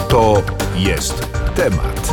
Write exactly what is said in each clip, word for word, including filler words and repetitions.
To jest temat.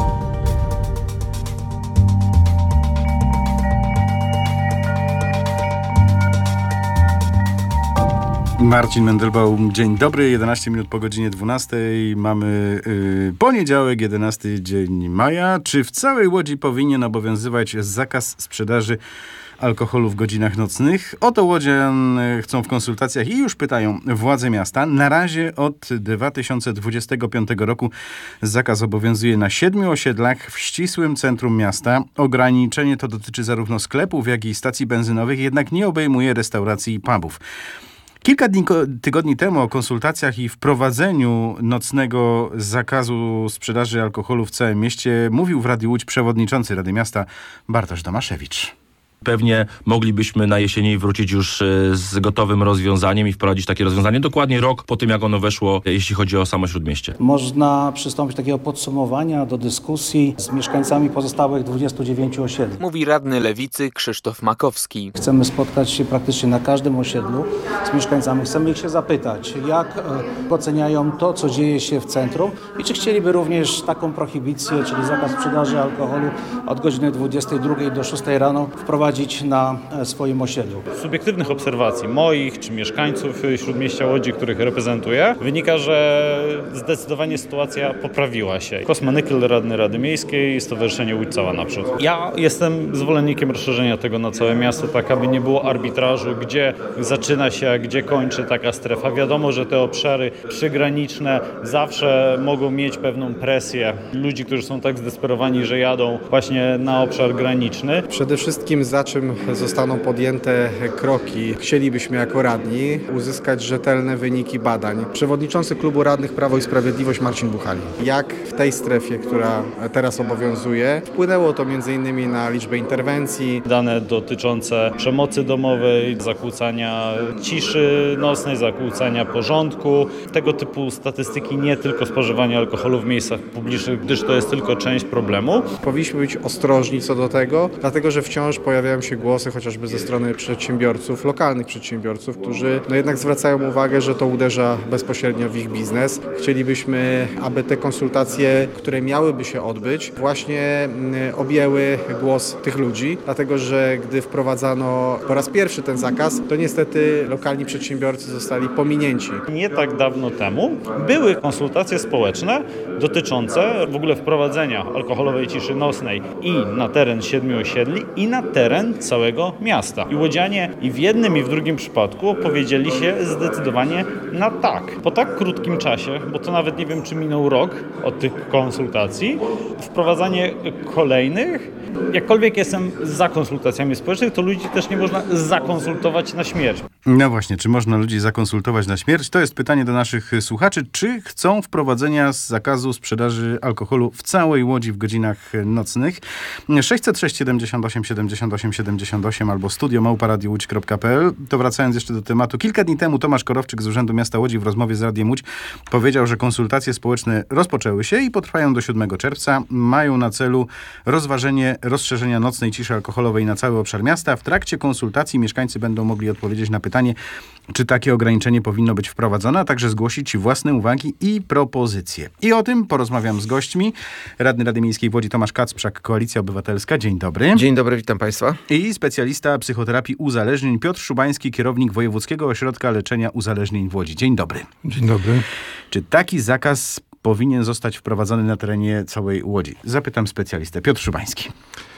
Marcin Mendelbaum, dzień dobry, jedenaście minut po godzinie dwunastej. Mamy yy, poniedziałek, jedenasty dzień maja. Czy w całej Łodzi powinien obowiązywać zakaz sprzedaży alkoholu w godzinach nocnych? O to łodzian chcą w konsultacjach i już pytają władze miasta. Na razie od dwa tysiące dwudziestego piątego roku zakaz obowiązuje na siedmiu osiedlach w ścisłym centrum miasta. Ograniczenie to dotyczy zarówno sklepów, jak i stacji benzynowych, jednak nie obejmuje restauracji i pubów. Kilka dni, tygodni temu o konsultacjach i wprowadzeniu nocnego zakazu sprzedaży alkoholu w całym mieście mówił w Radiu Łódź przewodniczący Rady Miasta Bartosz Tomaszewicz. Pewnie moglibyśmy na jesieni wrócić już z gotowym rozwiązaniem i wprowadzić takie rozwiązanie dokładnie rok po tym, jak ono weszło, jeśli chodzi o samo Śródmieście. Można przystąpić do takiego podsumowania, do dyskusji z mieszkańcami pozostałych dwudziestu dziewięciu osiedli. Mówi radny Lewicy Krzysztof Makowski. Chcemy spotkać się praktycznie na każdym osiedlu z mieszkańcami. Chcemy ich się zapytać, jak oceniają to, co dzieje się w centrum i czy chcieliby również taką prohibicję, czyli zakaz sprzedaży alkoholu od godziny dwudziestej drugiej do szóstej rano wprowadzić na swoim osiedlu. Z subiektywnych obserwacji moich czy mieszkańców Śródmieścia Łodzi, których reprezentuję, wynika, że zdecydowanie sytuacja poprawiła się. Kosmanykyl, radny Rady Miejskiej, Stowarzyszenie Łódź Cała naprzód. Ja jestem zwolennikiem rozszerzenia tego na całe miasto, tak aby nie było arbitrażu, gdzie zaczyna się, a gdzie kończy taka strefa. Wiadomo, że te obszary przygraniczne zawsze mogą mieć pewną presję ludzi, którzy są tak zdesperowani, że jadą właśnie na obszar graniczny. Przede wszystkim za czym zostaną podjęte kroki, chcielibyśmy jako radni uzyskać rzetelne wyniki badań. Przewodniczący Klubu Radnych Prawo i Sprawiedliwość Marcin Buchali. Jak w tej strefie, która teraz obowiązuje, wpłynęło to między innymi na liczbę interwencji. Dane dotyczące przemocy domowej, zakłócania ciszy nocnej, zakłócania porządku. Tego typu statystyki, nie tylko spożywania alkoholu w miejscach publicznych, gdyż to jest tylko część problemu. Powinniśmy być ostrożni co do tego, dlatego że wciąż pojawiają się głosy chociażby ze strony przedsiębiorców, lokalnych przedsiębiorców, którzy no jednak zwracają uwagę, że to uderza bezpośrednio w ich biznes. Chcielibyśmy, aby te konsultacje, które miałyby się odbyć, właśnie objęły głos tych ludzi, dlatego że gdy wprowadzano po raz pierwszy ten zakaz, to niestety lokalni przedsiębiorcy zostali pominięci. Nie tak dawno temu były konsultacje społeczne dotyczące w ogóle wprowadzenia alkoholowej ciszy nocnej i na teren siedmiu osiedli, i na teren całego miasta. I łodzianie i w jednym, i w drugim przypadku opowiedzieli się zdecydowanie na tak. Po tak krótkim czasie, bo to nawet nie wiem, czy minął rok od tych konsultacji, wprowadzanie kolejnych, jakkolwiek jestem za konsultacjami społecznymi, to ludzi też nie można zakonsultować na śmierć. No właśnie, czy można ludzi zakonsultować na śmierć? To jest pytanie do naszych słuchaczy. Czy chcą wprowadzenia zakazu sprzedaży alkoholu w całej Łodzi w godzinach nocnych? sześćset sześć siedemdziesiąt osiem siedemdziesiąt osiem siedemdziesiąt osiem albo studio małpa radio łódź kropka p l. To wracając jeszcze do tematu. Kilka dni temu Tomasz Korowczyk z Urzędu Miasta Łodzi w rozmowie z Radiem Łódź powiedział, że konsultacje społeczne rozpoczęły się i potrwają do siódmego czerwca. Mają na celu rozważenie rozszerzenia nocnej ciszy alkoholowej na cały obszar miasta. W trakcie konsultacji mieszkańcy będą mogli odpowiedzieć na pytanie, czy takie ograniczenie powinno być wprowadzone, a także zgłosić własne uwagi i propozycje. I o tym porozmawiam z gośćmi. Radny Rady Miejskiej w Łodzi Tomasz Kacprzak, Koalicja Obywatelska. Dzień dobry. Dzień dobry, witam Państwa. I specjalista psychoterapii uzależnień Piotr Szubański, kierownik Wojewódzkiego Ośrodka Leczenia Uzależnień w Łodzi. Dzień dobry. Dzień dobry. Czy taki zakaz powinien zostać wprowadzony na terenie całej Łodzi? Zapytam specjalistę. Piotr Szubański.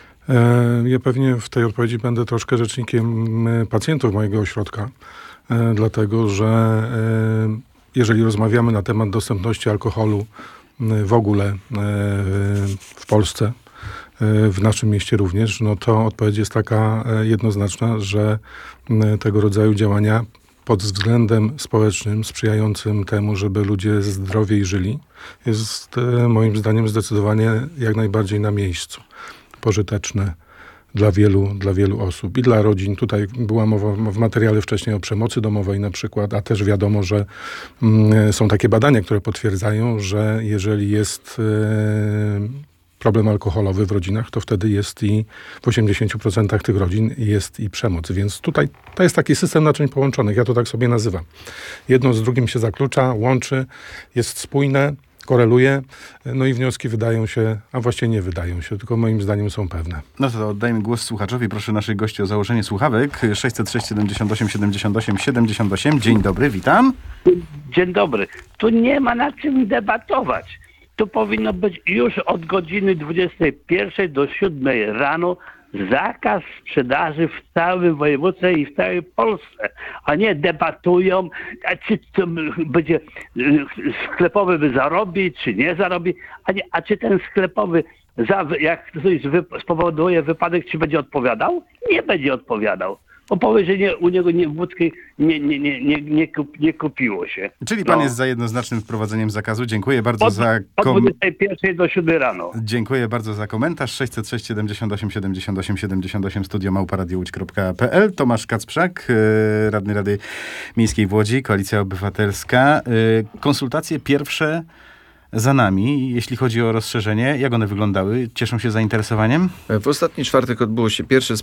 Ja pewnie w tej odpowiedzi będę troszkę rzecznikiem pacjentów mojego ośrodka, dlatego że jeżeli rozmawiamy na temat dostępności alkoholu w ogóle w Polsce, w naszym mieście również, no to odpowiedź jest taka jednoznaczna, że tego rodzaju działania pod względem społecznym, sprzyjającym temu, żeby ludzie zdrowiej żyli, jest moim zdaniem zdecydowanie jak najbardziej na miejscu. Pożyteczne dla wielu, dla wielu osób i dla rodzin. Tutaj była mowa w materiale wcześniej o przemocy domowej na przykład, a też wiadomo, że mm, są takie badania, które potwierdzają, że jeżeli jest e, problem alkoholowy w rodzinach, to wtedy jest i w osiemdziesięciu procentach tych rodzin jest i przemoc. Więc tutaj to jest taki system naczyń połączonych. Ja to tak sobie nazywam. Jedno z drugim się zaklucza, łączy, jest spójne. koreluje. No i wnioski wydają się, a właściwie nie wydają się, tylko moim zdaniem są pewne. No to oddajmy głos słuchaczowi. Proszę naszych gości o założenie słuchawek. sześćset sześć siedemdziesiąt osiem siedemdziesiąt osiem siedemdziesiąt osiem. Dzień dobry, witam. Dzień dobry. Tu nie ma nad czym debatować. Tu powinno być już od godziny dwudziestej pierwszej do siódmej rano zakaz sprzedaży w całym województwie i w całej Polsce, a nie debatują, a czy to będzie sklepowy by zarobi, czy nie zarobi, a, nie, a czy ten sklepowy za, jak ktoś spowoduje wypadek, czy będzie odpowiadał? Nie będzie odpowiadał. Bo powie, że nie, u niego nie, wódki nie, nie, nie, nie, nie, kup, nie kupiło się. Czyli pan No. jest za jednoznacznym wprowadzeniem zakazu. Dziękuję bardzo Od, za od kom... dwudziestej pierwszej do siódmej rano. Dziękuję bardzo za komentarz. sześćset sześć siedemdziesiąt osiem siedemdziesiąt osiem siedemdziesiąt osiem studio małpa radio łódź kropka p l. Tomasz Kacprzak, e, radny Rady Miejskiej w Łodzi, Koalicja Obywatelska. E, konsultacje pierwsze za nami, jeśli chodzi o rozszerzenie. Jak one wyglądały? Cieszą się zainteresowaniem? W ostatni czwartek odbyło się pierwsze